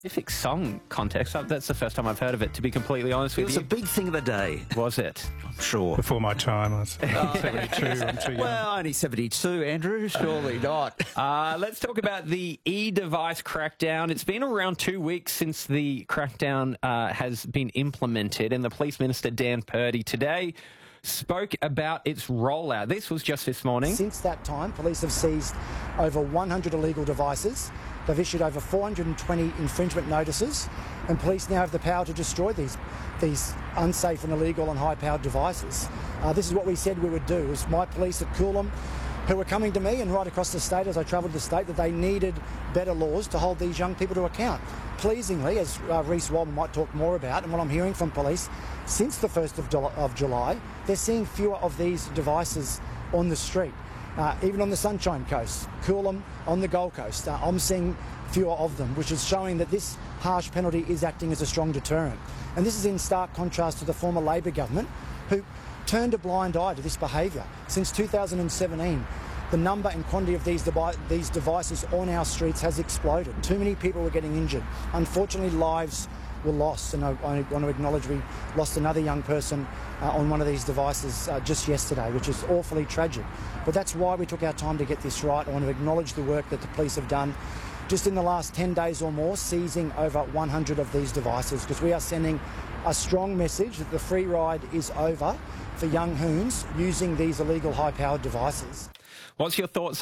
Specific song context. That's the first time I've heard of it, to be completely honest It with was you. a big thing of the day. Was it? I'm sure. Before my time, I was 72. I'm too young. Well, only 72, Andrew. Surely not. Let's talk about the e-device crackdown. It's been around 2 weeks since the crackdown has been implemented, and the Police Minister, Dan Purdy, today spoke about its rollout. This was just this morning. Since that time, police have seized over 100 illegal devices. They've issued over 420 infringement notices, and police now have the power to destroy these unsafe and illegal and high-powered devices. This is what we said we would do. It was my police at Coolum who were coming to me and right across the state as I travelled the state that they needed better laws to hold these young people to account. Pleasingly, as Reece Walman might talk more about, and what I'm hearing from police, since the 1st of July, they're seeing fewer of these devices on the street. Even on the Sunshine Coast, Coolum, on the Gold Coast, I'm seeing fewer of them, which is showing that this harsh penalty is acting as a strong deterrent. And this is in stark contrast to the former Labor government, who turned a blind eye to this behaviour. Since 2017, the number and quantity of these devices on our streets has exploded. Too many people were getting injured. Unfortunately, lives were lost, and I want to acknowledge we lost another young person on one of these devices just yesterday, which is awfully tragic. But that's why we took our time to get this right. I want to acknowledge the work that the police have done just in the last 10 days or more, seizing over 100 of these devices, because we are sending a strong message that the free ride is over for young hoons using these illegal high-powered devices. What's your thoughts